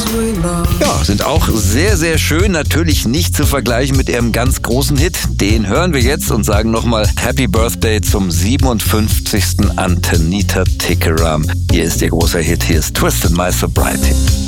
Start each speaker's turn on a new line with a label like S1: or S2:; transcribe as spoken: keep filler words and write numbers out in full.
S1: Ja, sind auch sehr, sehr schön. Natürlich nicht zu vergleichen mit ihrem ganz großen Hit. Den hören wir jetzt und sagen nochmal Happy Birthday zum siebenundfünfzigsten Antenita Tikaram. Hier ist ihr großer Hit. Hier ist Twisted My Sobriety.